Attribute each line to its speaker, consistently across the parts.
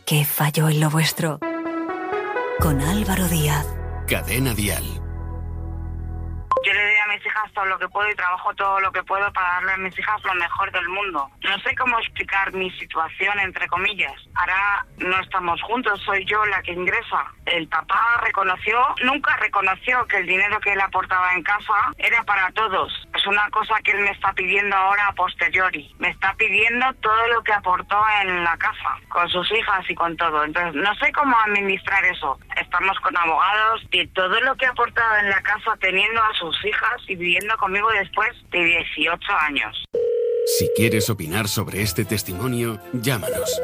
Speaker 1: ¿Qué falló en lo vuestro? Con Álvaro Díaz.
Speaker 2: Cadena Dial.
Speaker 3: Yo le doy a mis hijas todo lo que puedo y trabajo todo lo que puedo para darle a mis hijas lo mejor del mundo. No sé cómo explicar mi situación, entre comillas. Ahora no estamos juntos, soy yo la que ingresa. El papá nunca reconoció que el dinero que él aportaba en casa era para todos. Es una cosa que él me está pidiendo ahora a posteriori. Me está pidiendo todo lo que aportó en la casa, con sus hijas y con todo. Entonces, no sé cómo administrar eso. Estamos con abogados y todo lo que ha aportado en la casa teniendo a sus hijas y viviendo conmigo después de 18 años.
Speaker 2: Si quieres opinar sobre este testimonio, llámanos.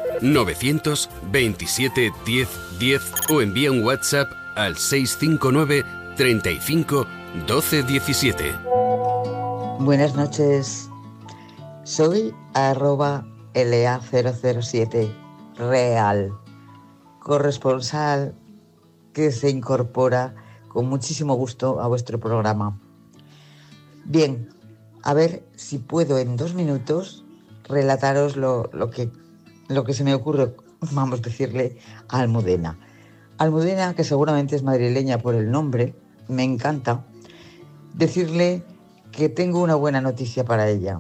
Speaker 2: 927 10 10 o envía un WhatsApp al 659 35 12 17.
Speaker 4: Buenas noches. Soy @LA007 Real, corresponsal que se incorpora con muchísimo gusto a vuestro programa. Bien, a ver si puedo en 2 minutos relataros lo que se me ocurre, vamos a decirle, a Almudena. Almudena, que seguramente es madrileña por el nombre, me encanta decirle que tengo una buena noticia para ella.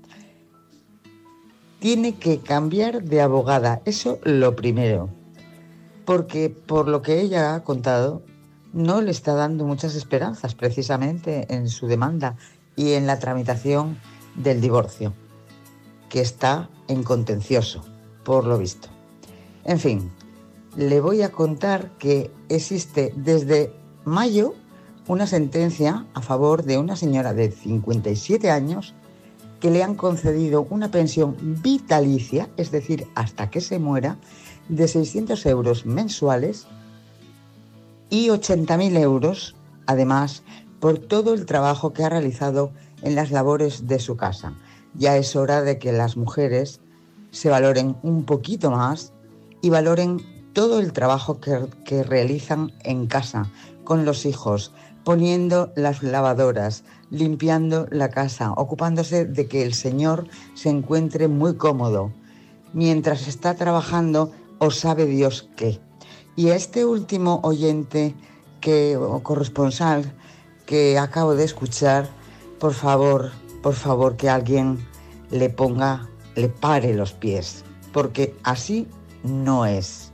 Speaker 4: Tiene que cambiar de abogada, eso lo primero, porque por lo que ella ha contado, no le está dando muchas esperanzas precisamente en su demanda y en la tramitación del divorcio, que está en contencioso, por lo visto. En fin, le voy a contar que existe desde mayo una sentencia a favor de una señora de 57 años que le han concedido una pensión vitalicia, es decir, hasta que se muera, de 600 euros mensuales y 80.000 euros, además, por todo el trabajo que ha realizado en las labores de su casa. Ya es hora de que las mujeres se valoren un poquito más y valoren todo el trabajo que realizan en casa, con los hijos, poniendo las lavadoras, limpiando la casa, ocupándose de que el señor se encuentre muy cómodo, mientras está trabajando o sabe Dios qué. Y a este último oyente o corresponsal que acabo de escuchar, por favor, que alguien le pare los pies, porque así no es.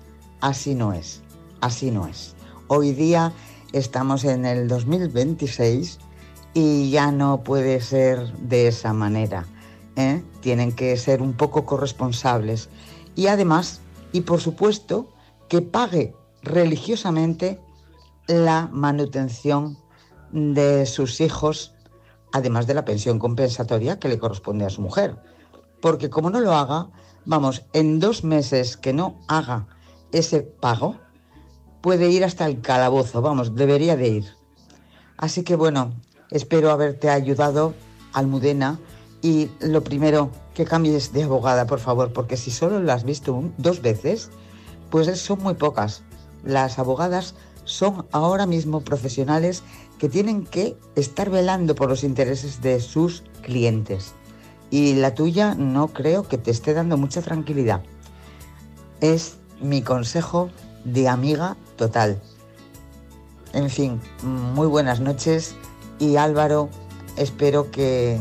Speaker 4: Hoy día estamos en el 2026 y ya no puede ser de esa manera, ¿eh? Tienen que ser un poco corresponsables y además, y por supuesto, que pague religiosamente la manutención de sus hijos, además de la pensión compensatoria que le corresponde a su mujer. Porque como no lo haga, en 2 meses que no haga ese pago, puede ir hasta el calabozo, debería de ir. Así que bueno, espero haberte ayudado, Almudena, y lo primero, que cambies de abogada, por favor, porque si solo la has visto 2 veces, pues son muy pocas. Las abogadas son ahora mismo profesionales que tienen que estar velando por los intereses de sus clientes. Y la tuya no creo que te esté dando mucha tranquilidad. Es mi consejo de amiga total. En fin, muy buenas noches y Álvaro, espero que,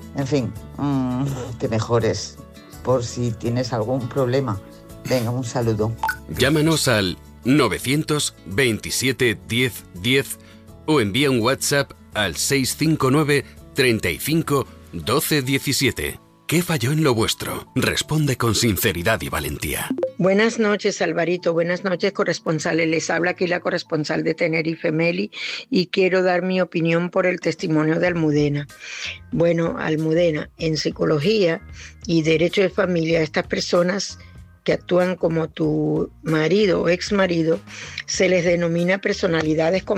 Speaker 4: te mejores por si tienes algún problema. Venga, un saludo.
Speaker 2: Llámanos al 927 10 10 o envía un WhatsApp al 659 35 12 17. ¿Qué falló en lo vuestro? Responde con sinceridad y valentía.
Speaker 5: Buenas noches, Alvarito. Buenas noches, corresponsales. Les habla aquí la corresponsal de Tenerife, Meli, y quiero dar mi opinión por el testimonio de Almudena. Bueno, Almudena, en psicología y derecho de familia, estas personas que actúan como tu marido o exmarido, se les denomina personalidades